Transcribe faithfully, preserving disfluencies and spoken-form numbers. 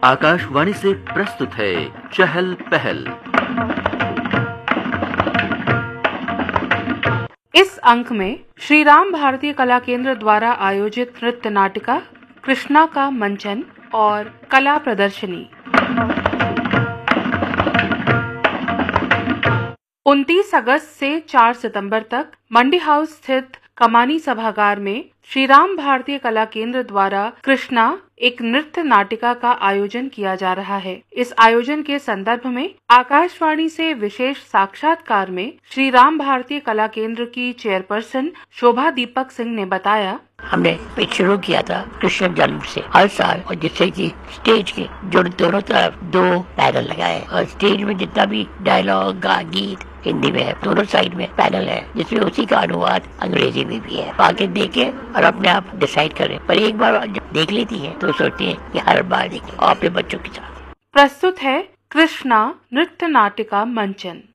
आकाशवाणी से प्रस्तुत है चहल पहल। इस अंक में श्री राम भारतीय कला केंद्र द्वारा आयोजित नृत्य नाटिका कृष्णा का मंचन और कला प्रदर्शनी। उनतीस अगस्त से चार सितंबर तक मंडी हाउस स्थित कमानी सभागार में श्री राम भारतीय कला केंद्र द्वारा कृष्णा एक नृत्य नाटिका का आयोजन किया जा रहा है। इस आयोजन के संदर्भ में आकाशवाणी से विशेष साक्षात्कार में श्री राम भारतीय कला केंद्र की चेयरपर्सन शोभा दीपक सिंह ने बताया, हमने पिच शुरू किया था कृष्ण जन्म से हर साल, और जिससे कि स्टेज के जो दोनों तरफ दो पैनल लगाए और स्टेज में जितना भी डायलॉग गा गीत हिंदी में है, दोनों साइड में पैनल है, जिसमें उसी का अनुवाद अंग्रेजी में भी है। आके देखे और अपने आप डिसाइड करें, पर एक बार जब देख लेती है तो सोचती है कि हर बार देखें और अपने बच्चों के साथ। प्रस्तुत है कृष्णा नृत्य नाटिका मंचन।